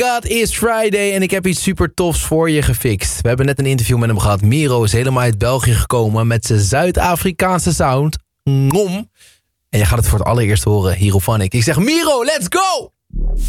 God is Friday en ik heb iets super tofs voor je gefixt. We hebben net een interview met hem gehad. Miro is helemaal uit België gekomen met zijn Zuid-Afrikaanse sound. Nom. En je gaat het voor het allereerst horen hier op Vanik. Ik zeg Miro, let's go!